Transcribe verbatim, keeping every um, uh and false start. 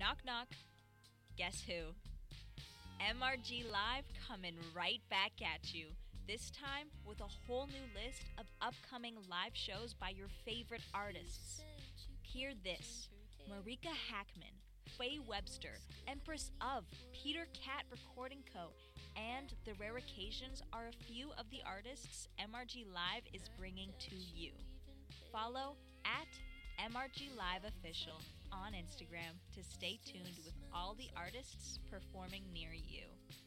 Knock knock. Guess who? M R G Live coming right back at you. This time with a whole new list of upcoming live shows by your favorite artists. Hear this: Marika Hackman, Faye Webster, Empress of, Peter Cat Recording Co., and The Rare Occasions are a few of the artists M R G Live is bringing to you. Follow at M R G Live Official on Instagram to stay tuned with all the artists performing near you.